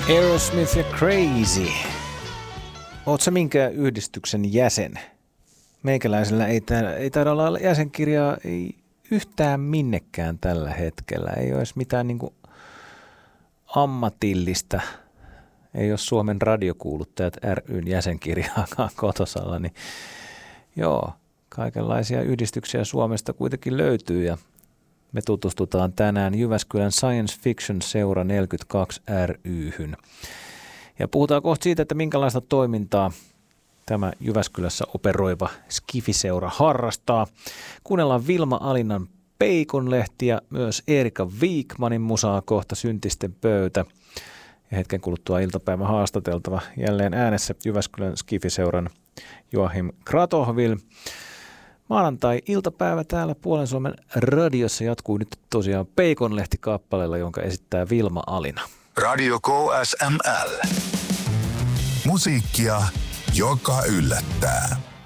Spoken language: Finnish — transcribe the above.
Aerosmith ja Crazy. Oot sä minkä yhdistyksen jäsen? Meikäläisellä ei taida olla jäsenkirjaa ei yhtään minnekään tällä hetkellä. Ei ole edes mitään niinku ammatillista. Ei ole Suomen radiokuuluttajat ry:n jäsenkirjaakaan kotosalla. Niin joo, kaikenlaisia yhdistyksiä Suomesta kuitenkin löytyy ja me tutustutaan tänään Jyväskylän Science Fiction Seura 42 ry:hyn. Ja puhutaan kohta siitä, että minkälaista toimintaa tämä Jyväskylässä operoiva Skifi-seura harrastaa. Kuunnellaan Vilma Alinan Peikonlehti ja myös Erika Wikmanin musaa kohta Syntisten pöytä. Ja hetken kuluttua iltapäivän haastateltava jälleen äänessä Jyväskylän Skifi-seuran Joachim Kratohvil. Maanantai-iltapäivä täällä Puolen Suomen radiossa jatkuu nyt tosiaan Peikonlehti-kappaleella, jonka esittää Vilma Alina. Radio KSML. Musiikkia, joka yllättää.